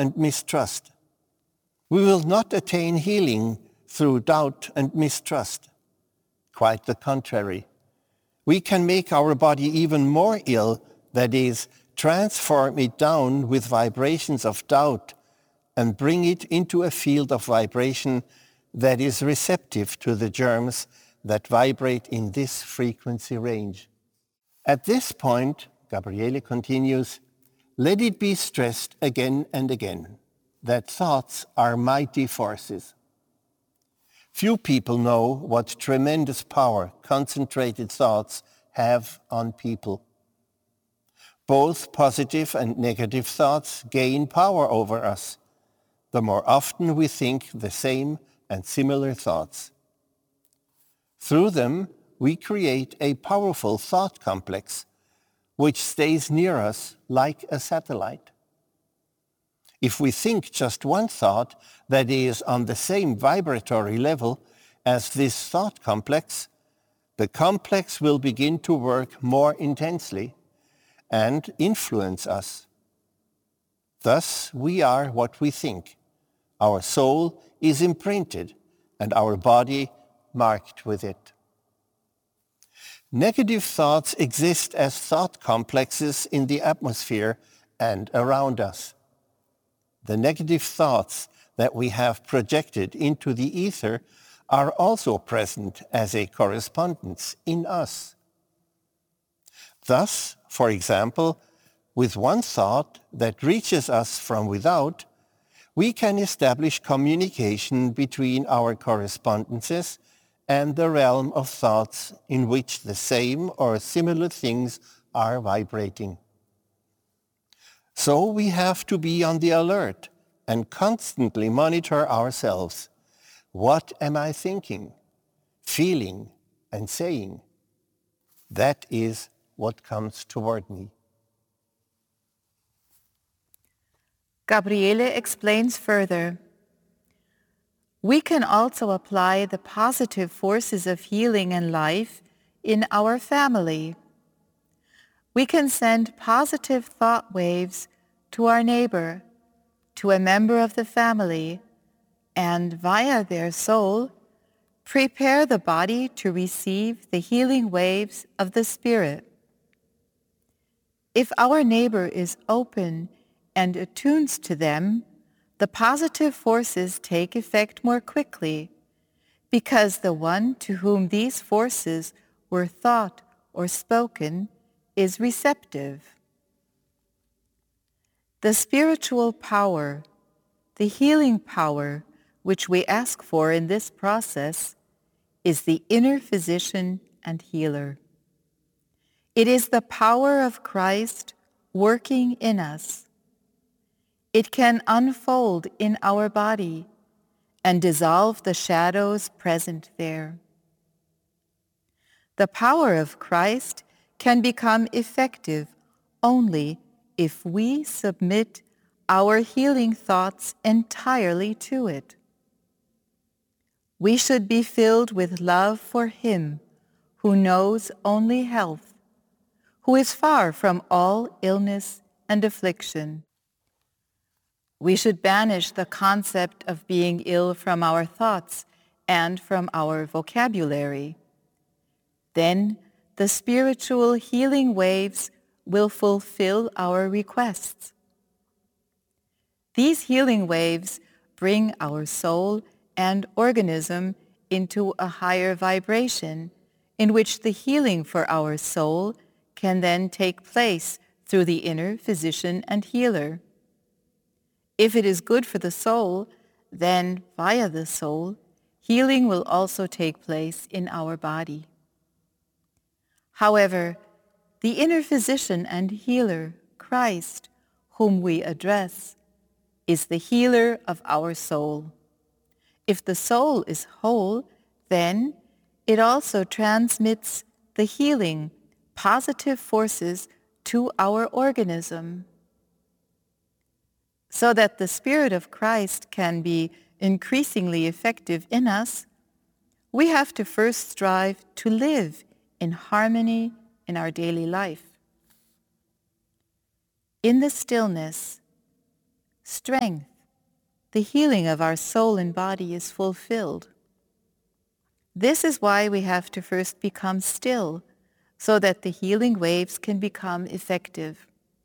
and mistrust. We will not attain healing through doubt and mistrust. Quite the contrary. We can make our body even more ill, that is, transform it down with vibrations of doubt and bring it into a field of vibration that is receptive to the germs that vibrate in this frequency range. At this point, Gabriele continues, let it be stressed again and again that thoughts are mighty forces. Few people know what tremendous power concentrated thoughts have on people. Both positive and negative thoughts gain power over us the more often we think the same and similar thoughts. Through them, we create a powerful thought complex which stays near us like a satellite. If we think just one thought that is on the same vibratory level as this thought complex, the complex will begin to work more intensely and influence us. Thus, we are what we think. Our soul is imprinted and our body marked with it. Negative thoughts exist as thought complexes in the atmosphere and around us. The negative thoughts that we have projected into the ether are also present as a correspondence in us. Thus, for example, with one thought that reaches us from without, we can establish communication between our correspondences and the realm of thoughts in which the same or similar things are vibrating. So we have to be on the alert and constantly monitor ourselves. What am I thinking, feeling, and saying? That is what comes toward me. Gabriele explains further. We can also apply the positive forces of healing and life in our family. We can send positive thought waves to our neighbor, to a member of the family, and via their soul, prepare the body to receive the healing waves of the Spirit. If our neighbor is open and attunes to them, the positive forces take effect more quickly, because the one to whom these forces were thought or spoken is receptive. The spiritual power, the healing power which we ask for in this process, is the inner physician and healer. It is the power of Christ working in us. It can unfold in our body and dissolve the shadows present there. The power of Christ can become effective only if we submit our healing thoughts entirely to it. We should be filled with love for Him who knows only health, who is far from all illness and affliction. We should banish the concept of being ill from our thoughts and from our vocabulary. Then the spiritual healing waves will fulfill our requests. These healing waves bring our soul and organism into a higher vibration in which the healing for our soul can then take place through the inner physician and healer. If it is good for the soul, then via the soul, healing will also take place in our body. However, the inner physician and healer, Christ, whom we address, is the healer of our soul. If the soul is whole, then it also transmits the healing, positive forces to our organism. So that the Spirit of Christ can be increasingly effective in us, we have to first strive to live in harmony in our daily life. In the stillness, strength, the healing of our soul and body is fulfilled. This is why we have to first become still, so that the healing waves can become effective.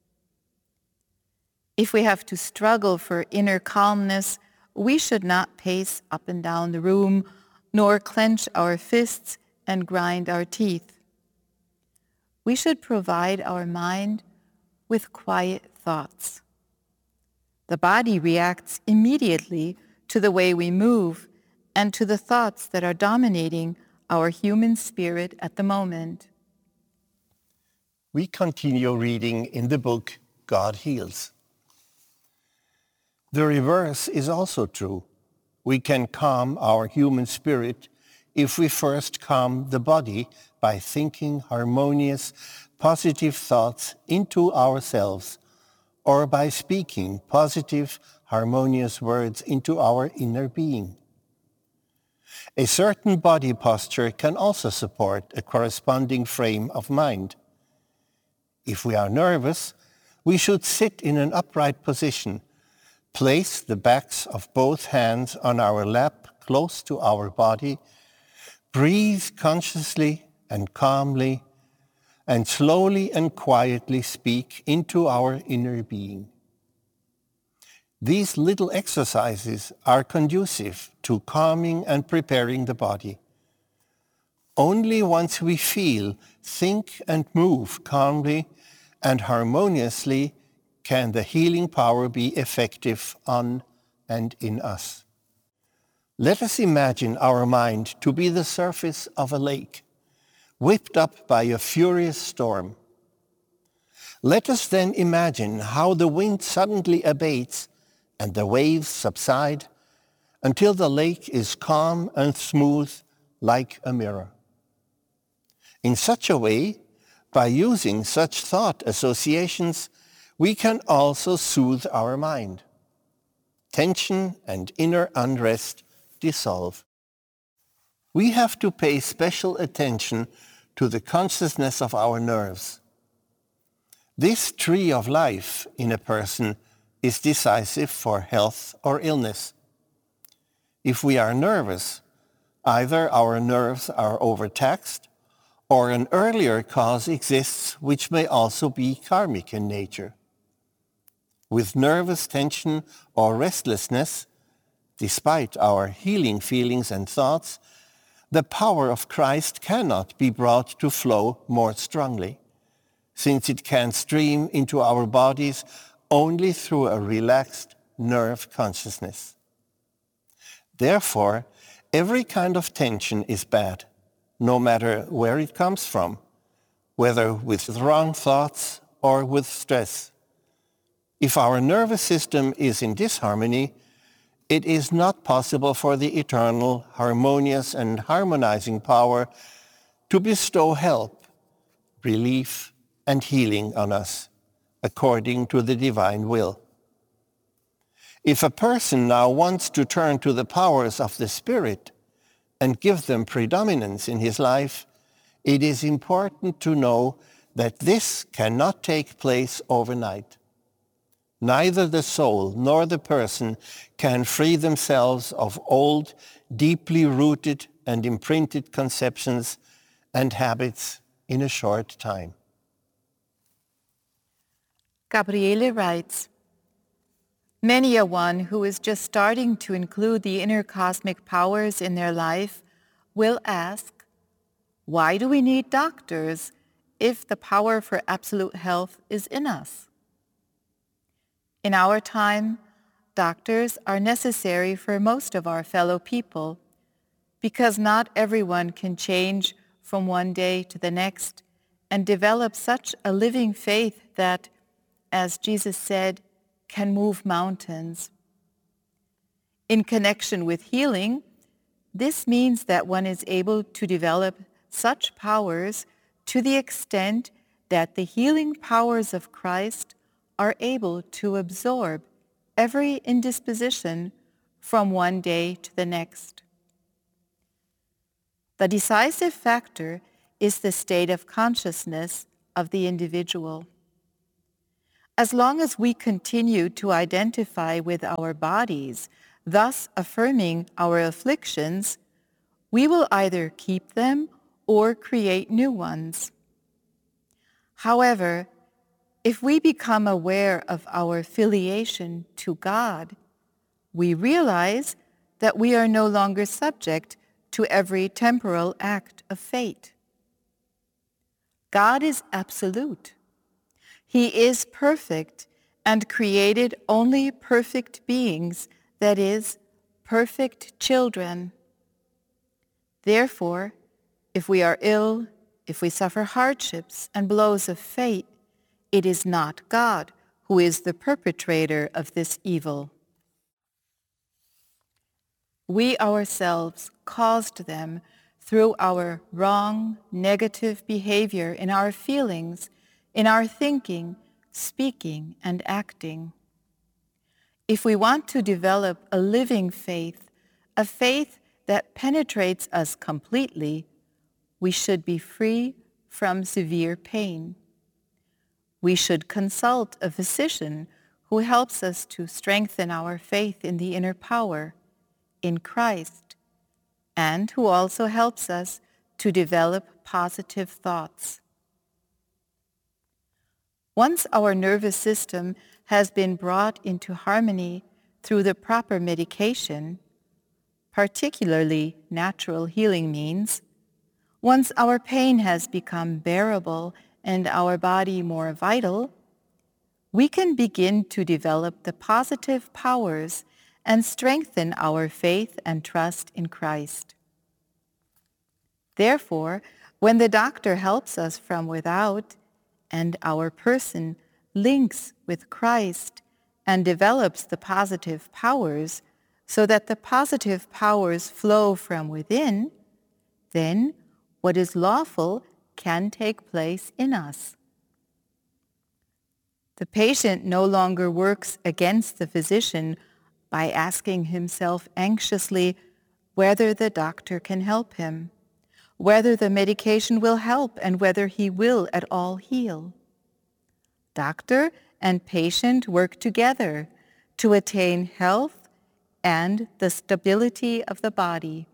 If we have to struggle for inner calmness, we should not pace up and down the room, nor clench our fists and grind our teeth. We should provide our mind with quiet thoughts. The body reacts immediately to the way we move and to the thoughts that are dominating our human spirit at the moment. We continue reading in the book, God Heals. The reverse is also true. We can calm our human spirit if we first calm the body by thinking harmonious, positive thoughts into ourselves, or by speaking positive, harmonious words into our inner being. A certain body posture can also support a corresponding frame of mind. If we are nervous, we should sit in an upright position, place the backs of both hands on our lap close to our body, breathe consciously and calmly, and slowly and quietly speak into our inner being. These little exercises are conducive to calming and preparing the body. Only once we feel, think, and move calmly and harmoniously can the healing power be effective on and in us. Let us imagine our mind to be the surface of a lake, whipped up by a furious storm. Let us then imagine how the wind suddenly abates and the waves subside until the lake is calm and smooth like a mirror. In such a way, by using such thought associations, we can also soothe our mind. Tension and inner unrest dissolve. We have to pay special attention to the consciousness of our nerves. This tree of life in a person is decisive for health or illness. If we are nervous, either our nerves are overtaxed or an earlier cause exists which may also be karmic in nature. With nervous tension or restlessness, despite our healing feelings and thoughts, the power of Christ cannot be brought to flow more strongly, since it can stream into our bodies only through a relaxed nerve consciousness. Therefore, every kind of tension is bad, no matter where it comes from, whether with wrong thoughts or with stress. If our nervous system is in disharmony, it is not possible for the eternal, harmonious, and harmonizing power to bestow help, relief, and healing on us, according to the divine will. If a person now wants to turn to the powers of the Spirit and give them predominance in his life, it is important to know that this cannot take place overnight. Neither the soul nor the person can free themselves of old, deeply rooted and imprinted conceptions and habits in a short time. Gabriele writes, many a one who is just starting to include the inner cosmic powers in their life will ask, why do we need doctors if the power for absolute health is in us? In our time, doctors are necessary for most of our fellow people because not everyone can change from one day to the next and develop such a living faith that, as Jesus said, can move mountains. In connection with healing, this means that one is able to develop such powers to the extent that the healing powers of Christ are able to absorb every indisposition from one day to the next. The decisive factor is the state of consciousness of the individual. As long as we continue to identify with our bodies, thus affirming our afflictions, we will either keep them or create new ones. However, if we become aware of our filiation to God, we realize that we are no longer subject to every temporal act of fate. God is absolute. He is perfect and created only perfect beings, that is, perfect children. Therefore, if we are ill, if we suffer hardships and blows of fate, it is not God who is the perpetrator of this evil. We ourselves caused them through our wrong, negative behavior in our feelings, in our thinking, speaking, and acting. If we want to develop a living faith, a faith that penetrates us completely, we should be free from severe pain. We should consult a physician who helps us to strengthen our faith in the inner power, in Christ, and who also helps us to develop positive thoughts. Once our nervous system has been brought into harmony through the proper medication, particularly natural healing means, once our pain has become bearable and our body more vital, we can begin to develop the positive powers and strengthen our faith and trust in Christ. Therefore, when the doctor helps us from without and our person links with Christ and develops the positive powers so that the positive powers flow from within, then what is lawful can take place in us. The patient no longer works against the physician by asking himself anxiously whether the doctor can help him, whether the medication will help, and whether he will at all heal. Doctor and patient work together to attain health and the stability of the body.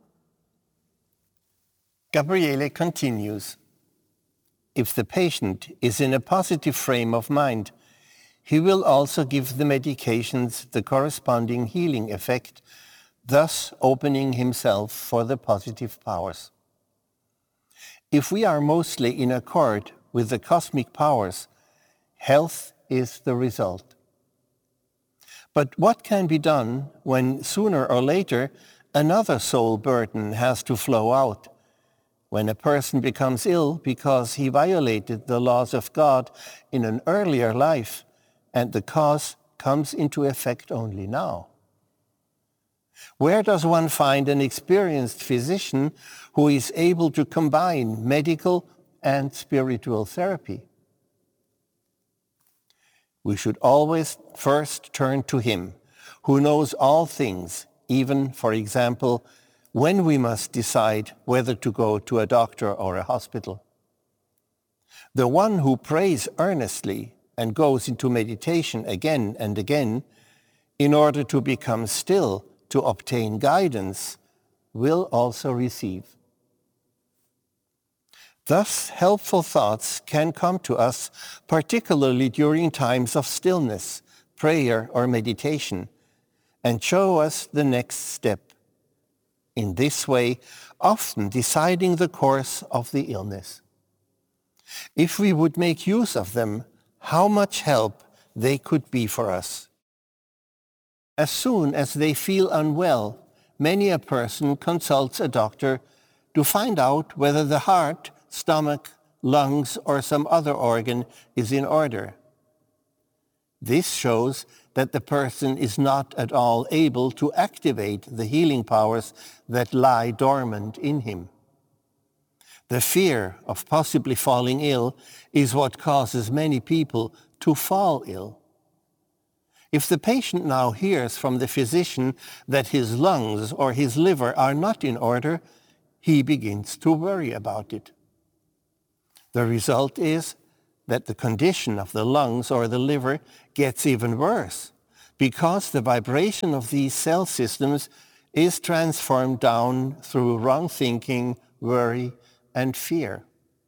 Gabriele continues, if the patient is in a positive frame of mind, he will also give the medications the corresponding healing effect, thus opening himself for the positive powers. If we are mostly in accord with the cosmic powers, health is the result. But what can be done when sooner or later another soul burden has to flow out? When a person becomes ill because he violated the laws of God in an earlier life, and the cause comes into effect only now. Where does one find an experienced physician who is able to combine medical and spiritual therapy? We should always first turn to him, who knows all things, even, for example, when we must decide whether to go to a doctor or a hospital. The one who prays earnestly and goes into meditation again and again in order to become still to obtain guidance will also receive. Thus, helpful thoughts can come to us, particularly during times of stillness, prayer, or meditation, and show us the next step. In this way, often deciding the course of the illness. If we would make use of them, how much help they could be for us. As soon as they feel unwell, many a person consults a doctor to find out whether the heart, stomach, lungs, or some other organ is in order. This shows that the person is not at all able to activate the healing powers that lie dormant in him. The fear of possibly falling ill is what causes many people to fall ill. If the patient now hears from the physician that his lungs or his liver are not in order, he begins to worry about it. The result is that the condition of the lungs or the liver gets even worse because the vibration of these cell systems is transformed down through wrong thinking, worry, and fear.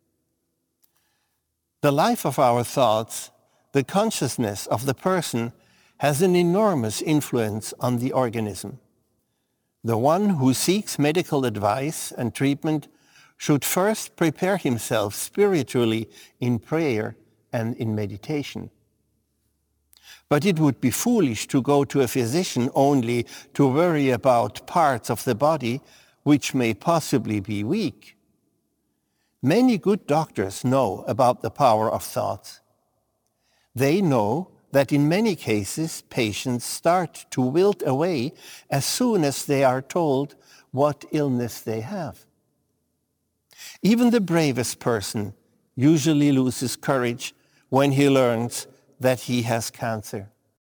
The life of our thoughts, the consciousness of the person, has an enormous influence on the organism. The one who seeks medical advice and treatment should first prepare himself spiritually in prayer and in meditation. But it would be foolish to go to a physician only to worry about parts of the body which may possibly be weak. Many good doctors know about the power of thoughts. They know that in many cases patients start to wilt away as soon as they are told what illness they have. Even the bravest person usually loses courage when he learns that he has cancer.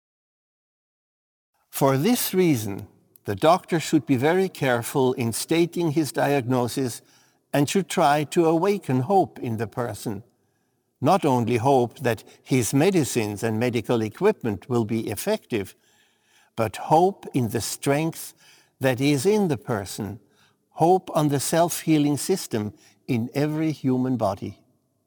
For this reason, the doctor should be very careful in stating his diagnosis and should try to awaken hope in the person. Not only hope that his medicines and medical equipment will be effective, but hope in the strength that is in the person, hope on the self-healing system in every human body.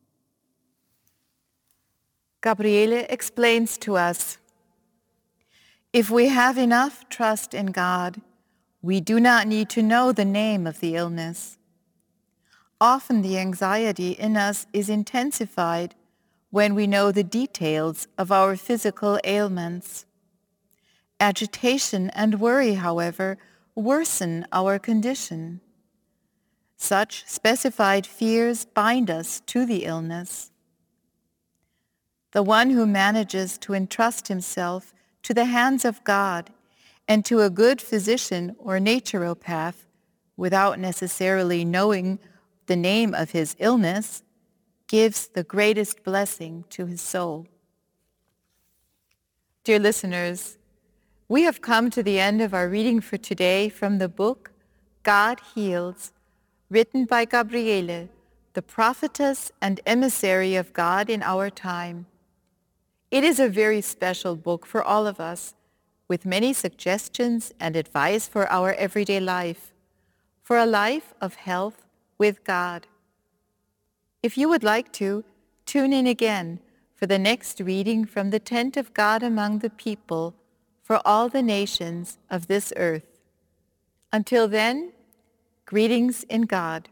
Gabriele explains to us, if we have enough trust in God, we do not need to know the name of the illness. Often the anxiety in us is intensified when we know the details of our physical ailments. Agitation and worry, however, worsen our condition. Such specified fears bind us to the illness. The one who manages to entrust himself to the hands of God and to a good physician or naturopath without necessarily knowing the name of his illness gives the greatest blessing to his soul. Dear listeners, we have come to the end of our reading for today from the book God Heals, written by Gabriele, the prophetess and emissary of God in our time. It is a very special book for all of us, with many suggestions and advice for our everyday life, for a life of health with God. If you would like to, tune in again for the next reading from the tent of God among the people for all the nations of this earth. Until then, greetings in God.